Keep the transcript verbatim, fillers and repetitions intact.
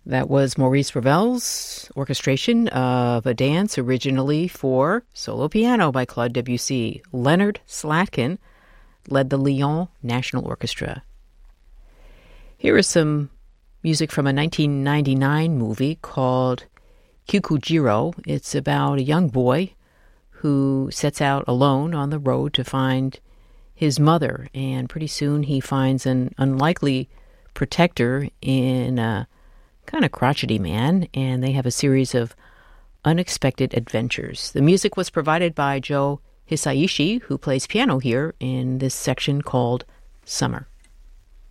That was Maurice Ravel's orchestration of a dance originally for solo piano by Claude Debussy. Leonard Slatkin led the Lyon National Orchestra. Here is some music from a nineteen ninety-nine movie called Kikujiro. It's about a young boy who sets out alone on the road to find his mother, and pretty soon he finds an unlikely protector in a kind of crotchety man, and they have a series of unexpected adventures. The music was provided by Joe Hisaishi, who plays piano here in this section called Summer.